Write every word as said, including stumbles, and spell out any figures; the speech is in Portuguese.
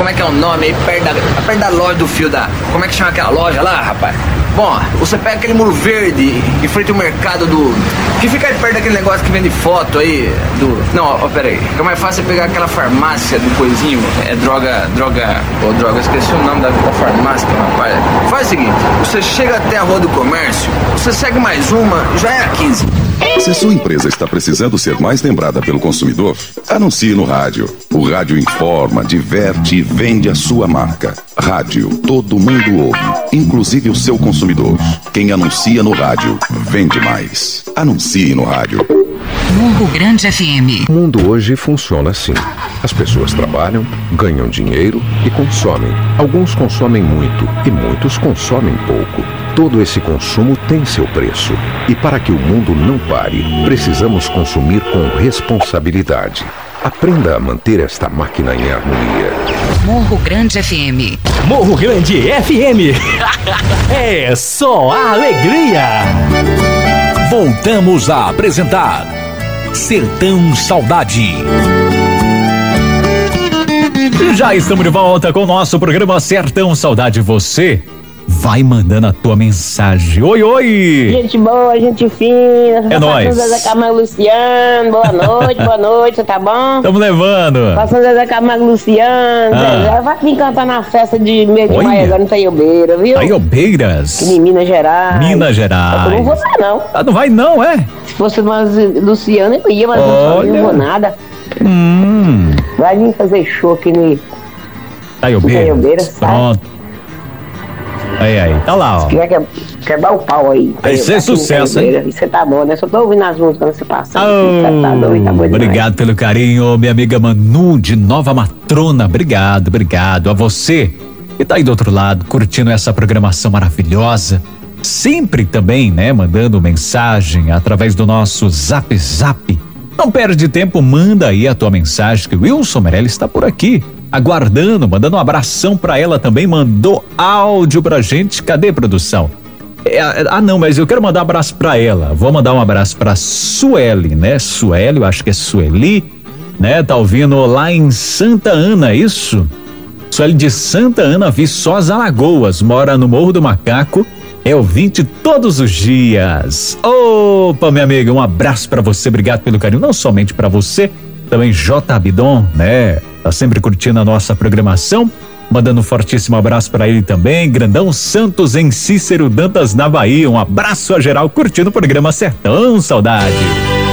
como é que é o nome aí, perto da, perto da loja do fio da... Como é que chama aquela loja lá, rapaz? Bom, você pega aquele muro verde em frente ao mercado do... Que fica aí perto daquele negócio que vende foto aí do... Não, ó, pera aí. Fica mais fácil você pegar aquela farmácia do coisinho. É droga... Droga... Ô, droga, esqueci o nome da, da farmácia, rapaz. Faz o seguinte, você chega até a Rua do Comércio, você segue mais uma, já é a quinze. Se a sua empresa está precisando ser mais lembrada pelo consumidor, anuncie no rádio. O rádio informa, diverte e vende a sua marca. Rádio, todo mundo ouve, inclusive o seu consumidor. Quem anuncia no rádio, vende mais. Anuncie no rádio. Morro Grande F M. O mundo hoje funciona assim. As pessoas trabalham, ganham dinheiro e consomem. Alguns consomem muito e muitos consomem pouco. Todo esse consumo tem seu preço. E para que o mundo não pare, precisamos consumir com responsabilidade. Aprenda a manter esta máquina em harmonia. Morro Grande F M. Morro Grande F M. É só alegria. Voltamos a apresentar Sertão Saudade. E já estamos de volta com o nosso programa Sertão Saudade. Você vai mandando a tua mensagem. Oi, oi! Gente boa, gente fina. É nóis. Zezé Camargo Luciano, boa noite, boa noite, você tá bom? Tamo levando. Passando Zezé Camargo Luciano, Ah. Zezé, vai vir cantar na festa de meio de Olha. maio agora no Taiobeira, viu? Taiobeiras. Aqui em Minas Gerais. Minas Eu não Gerais. vou lá, não. Ah, não vai não, é? Se fosse mais Luciano, eu ia, mas Olha. não vou nada. Hum. Vai vir fazer show aqui no Taiobeiras. Taiobeira, sabe? Pronto. Aí, aí. Tá lá, ó. Quer que- quebrar o pau aí. Vai ser Aqui no sucesso, hein? Taiobeira. E você tá bom, né? Só tô ouvindo as músicas quando você passa. Oh, Você tá doido, tá bom demais. obrigado pelo carinho, minha amiga Manu de Nova Matrona. Obrigado, obrigado. A você que tá aí do outro lado, curtindo essa programação maravilhosa. Sempre também, né, mandando mensagem através do nosso Zap Zap. Não perde tempo, manda aí a tua mensagem que o Wilson Meirelles está por aqui, aguardando, mandando um abração pra ela também, mandou áudio pra gente. Cadê, produção? É, ah, não, mas eu quero mandar um abraço pra ela. Vou mandar um abraço pra Sueli, né? Sueli, eu acho que é Sueli, né? Tá ouvindo lá em Santa Ana, é isso? Sueli de Santa Ana, Viçosa, Alagoas, mora no Morro do Macaco, é ouvinte todos os dias. Opa, minha amiga, um abraço pra você, obrigado pelo carinho, não somente pra você, também J. Abidon, né? Tá sempre curtindo a nossa programação. Mandando um fortíssimo abraço para ele também, Grandão Santos em Cícero Dantas, na Bahia. Um abraço a geral curtindo o programa Sertão Saudade.